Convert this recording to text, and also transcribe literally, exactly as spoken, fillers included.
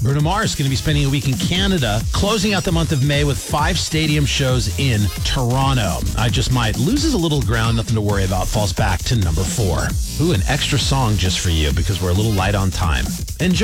Bruno Mars is going to be spending a week in Canada, closing out the month of May with five stadium shows in Toronto. I Just Might loses a little ground, nothing to worry about, falls back to number four. Ooh, an extra song just for you because we're a little light on time. Enjoy.